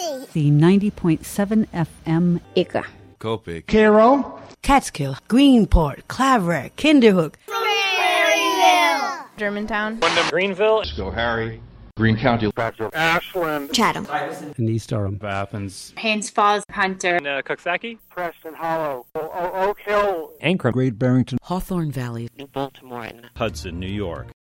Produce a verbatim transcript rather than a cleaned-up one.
The ninety point seven F M. Ika. Copic. Cairo. Catskill. Greenport. Claverack. Kinderhook. Prairieville. Germantown. Greenville. Schoharie. Green County. Ashland. Chatham. And East Durham. Athens. Haines Falls. Hunter. Uh, Coxsackie. Preston Hollow. O- o- Oak Hill. Ankrum. Great Barrington. Hawthorne Valley. New Baltimore. Hudson, New York.